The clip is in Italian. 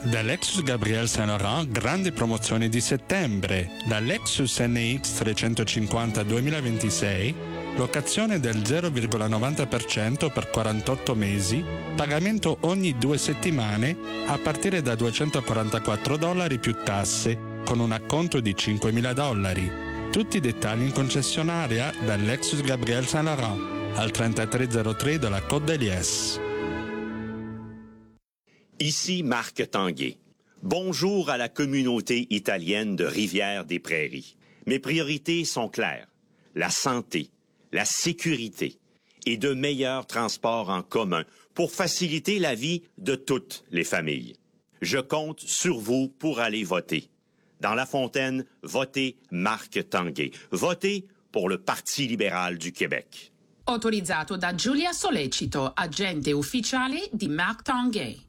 Da Lexus Gabriel Saint Laurent, grandi promozioni di settembre. Da Lexus NX 350 2026, locazione del 0,90% per 48 mesi, pagamento ogni 2 settimane a partire da $244 più tasse, con un acconto di $5.000. Tutti i dettagli in concessionaria da Lexus Gabriel Saint Laurent, al 3303 de la Côte d'Eliès. Ici Marc Tanguay. Bonjour à la communauté italienne de Rivière-des-Prairies. Mes priorités sont claires. La santé, la sécurité et de meilleurs transports en commun pour faciliter la vie de toutes les familles. Je compte sur vous pour aller voter. Dans La Fontaine, votez Marc Tanguay. Votez pour le Parti libéral du Québec. Autorizzato da Giulia Sollecito, agente ufficiale di Marc Tanguay.